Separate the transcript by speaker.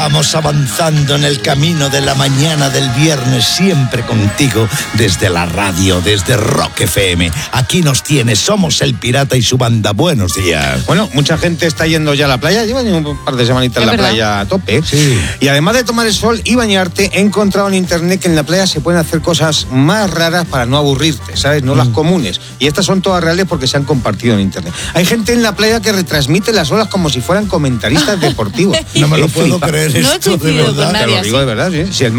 Speaker 1: Vamos avanzando en el camino de la mañana del viernes, siempre contigo, desde la radio, desde Rock FM. Aquí nos tienes, somos El Pirata y su banda. Buenos días.
Speaker 2: Bueno, mucha gente está yendo ya a la playa, llevan un par de semanitas en la playa a tope.
Speaker 1: Sí.
Speaker 2: Y además de tomar el sol y bañarte, he encontrado en internet que en la playa se pueden hacer cosas más raras para no aburrirte, ¿sabes? No las comunes. Y estas son todas reales porque se han compartido en internet. Hay gente en la playa que retransmite las olas como si fueran comentaristas deportivos.
Speaker 1: No me lo puedo creer
Speaker 3: No he
Speaker 1: esto, de
Speaker 3: coincidido
Speaker 1: verdad.
Speaker 3: con nadie
Speaker 2: Te lo digo de verdad, sí. Si el